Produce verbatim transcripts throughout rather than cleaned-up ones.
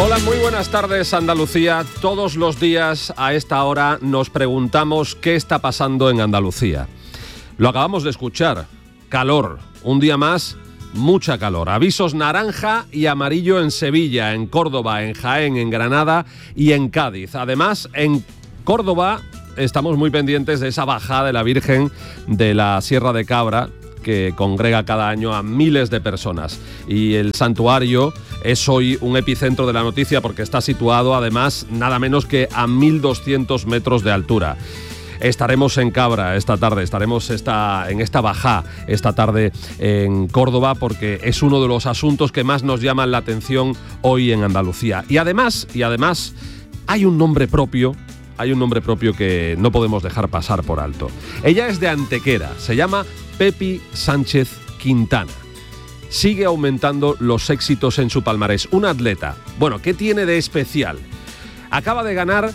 Hola, muy buenas tardes, Andalucía. Todos los días a esta hora nos preguntamos qué está pasando en Andalucía. Lo acabamos de escuchar. Calor. Un día más, mucha calor. Avisos naranja y amarillo en Sevilla, en Córdoba, en Jaén, en Granada y en Cádiz. Además, en Córdoba estamos muy pendientes de esa bajada de la Virgen de la Sierra de Cabra, que congrega cada año a miles de personas. Y el santuario es hoy un epicentro de la noticia porque está situado, además, nada menos que a mil doscientos metros de altura. Estaremos en Cabra esta tarde, estaremos esta, en esta bajá esta tarde en Córdoba, porque es uno de los asuntos que más nos llaman la atención hoy en Andalucía. Y además, y además hay un nombre propio, hay un nombre propio que no podemos dejar pasar por alto. Ella es de Antequera, se llama Pepi Sánchez Quintana. Sigue aumentando los éxitos en su palmarés. Una atleta, bueno, ¿qué tiene de especial? Acaba de ganar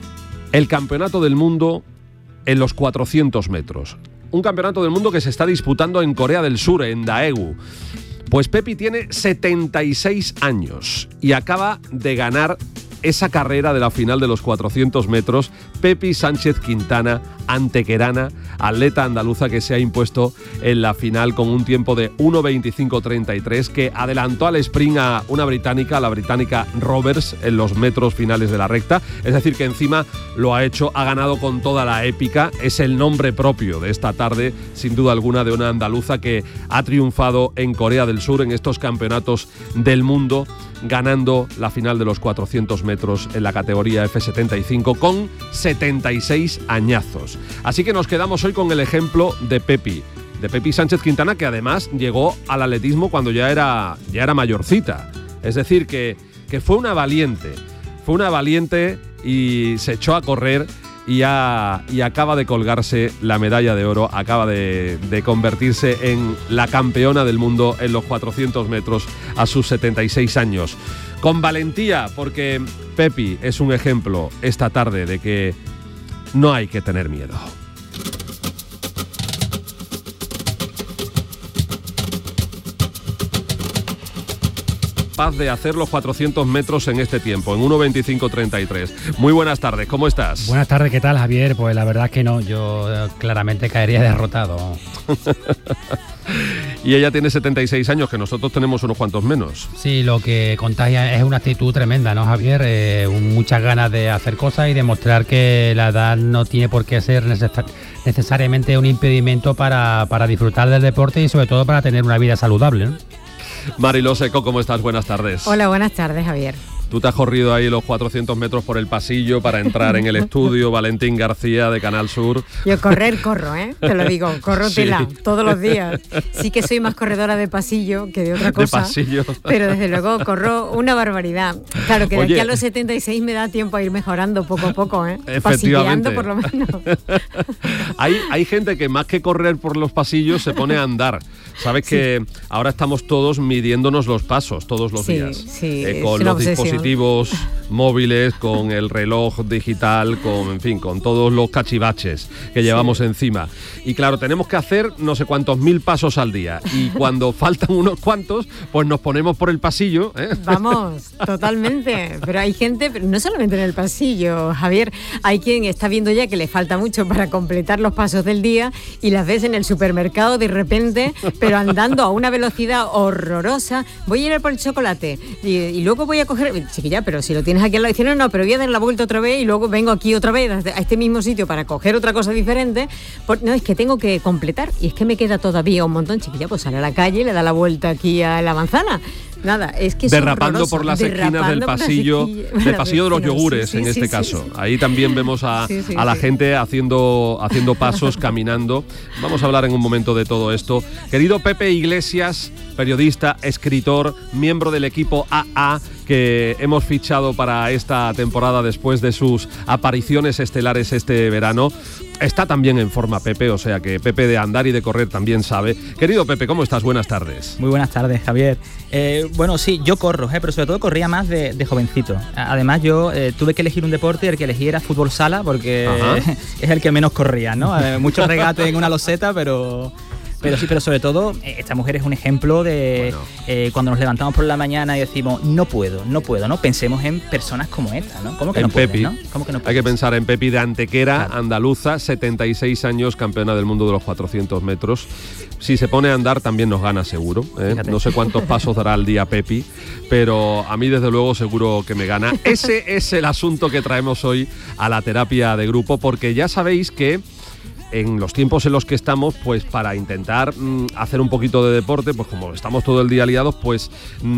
el Campeonato del Mundo en los cuatrocientos metros. Un campeonato del mundo que se está disputando en Corea del Sur, en Daegu. Pues Pepi tiene setenta y seis años y acaba de ganar esa carrera de la final de los cuatrocientos metros. Pepi Sánchez Quintana, antequerana, atleta andaluza que se ha impuesto en la final con un tiempo de uno veinticinco treinta y tres, que adelantó al sprint a una británica, la británica Roberts, en los metros finales de la recta. Es decir, que encima lo ha hecho, ha ganado con toda la épica. Es el nombre propio de esta tarde, sin duda alguna, de una andaluza que ha triunfado en Corea del Sur en estos campeonatos del mundo, ganando la final de los cuatrocientos metros en la categoría F setenta y cinco con setenta y seis añazos. Así que nos quedamos hoy con el ejemplo de Pepi, de Pepi Sánchez Quintana, que además llegó al atletismo cuando ya era, ya era mayorcita. Es decir, que, que fue una valiente, fue una valiente y se echó a correr y, ha, y acaba de colgarse la medalla de oro, acaba de, de convertirse en la campeona del mundo en los cuatrocientos metros a sus setenta y seis años. Con valentía, porque Pepi es un ejemplo esta tarde de que no hay que tener miedo. Capaz de hacer los cuatrocientos metros en este tiempo, en uno veinticinco treinta y tres. Muy buenas tardes, ¿cómo estás? Buenas tardes, ¿qué tal, Javier? Pues la verdad es que no, yo claramente caería derrotado. Y ella tiene setenta y seis años, que nosotros tenemos unos cuantos menos. Sí, lo que contagia es una actitud tremenda, ¿no, Javier? Eh, muchas ganas de hacer cosas y demostrar que la edad no tiene por qué ser neces- necesariamente un impedimento para, para disfrutar del deporte y sobre todo para tener una vida saludable, ¿no? Mariló Seco, ¿cómo estás? Buenas tardes. Hola, buenas tardes, Javier. Tú te has corrido ahí los cuatrocientos metros por el pasillo para entrar en el estudio. Valentín García de Canal Sur. Yo correr, corro, ¿eh? Te lo digo, corro Sí. tela todos los días. Sí que soy más corredora de pasillo que de otra cosa. De pasillo. Pero desde luego corro una barbaridad. Claro que de Oye, aquí a los setenta y seis me da tiempo a ir mejorando poco a poco, ¿eh? Efectivamente. Pasilleando por lo menos. hay, hay gente que más que correr por los pasillos se pone a andar. Sabes Sí. que ahora estamos todos midiéndonos los pasos todos los Sí, días. sí, Eh, es con una los obsesión. dispositivos móviles, con el reloj digital, con, en fin, con todos los cachivaches que llevamos Sí. encima. Y claro, tenemos que hacer no sé cuántos mil pasos al día. Y cuando faltan unos cuantos, pues nos ponemos por el pasillo, ¿eh? Vamos, totalmente. Pero hay gente, pero no solamente en el pasillo, Javier, hay quien está viendo ya que le falta mucho para completar los pasos del día y las ves en el supermercado de repente, pero andando a una velocidad horrorosa. Voy a ir por el chocolate y, y luego voy a coger... Chiquilla, pero si lo tienes aquí al lado, dicen, no, no, pero voy a dar la vuelta otra vez y luego vengo aquí otra vez a este mismo sitio para coger otra cosa diferente. Por, no, es que tengo que completar y es que me queda todavía un montón. Chiquilla, pues sale a la calle y le da la vuelta aquí a la manzana. Nada, es que es derrapando horroroso. por las Derrapando esquinas del por las pasillo, esquinas- del pasillo de los Sí, yogures, sí, en sí, este sí, caso. sí. Ahí también vemos a, Sí, sí, a la sí. gente haciendo, haciendo pasos, caminando. Vamos a hablar en un momento de todo esto. Querido Pepe Iglesias, periodista, escritor, miembro del equipo A A que hemos fichado para esta temporada después de sus apariciones estelares este verano. Está también en forma Pepe, o sea que Pepe de andar y de correr también sabe. Querido Pepe, ¿cómo estás? Buenas tardes. Muy buenas tardes, Javier. Eh, bueno, sí, yo corro, eh, pero sobre todo corría más de, de jovencito. Además, yo eh, tuve que elegir un deporte y el que elegí era fútbol sala porque Ajá. es el que menos corría, ¿no? Eh, muchos regates en una loseta, pero... Pero sí, pero sobre todo, esta mujer es un ejemplo de bueno. eh, cuando nos levantamos por la mañana y decimos, no puedo, no puedo, ¿no? Pensemos en personas como esta, ¿no? ¿Cómo que en no puedes, Pepi. ¿no? ¿Cómo que no Hay que pensar en Pepi de Antequera, claro. andaluza, setenta y seis años, campeona del mundo de los cuatrocientos metros. Si se pone a andar también nos gana seguro, ¿eh? No sé cuántos pasos dará al día Pepi, pero a mí desde luego seguro que me gana. Ese es el asunto que traemos hoy a la terapia de grupo, porque ya sabéis que en los tiempos en los que estamos, pues para intentar mm, hacer un poquito de deporte, pues como estamos todo el día liados, pues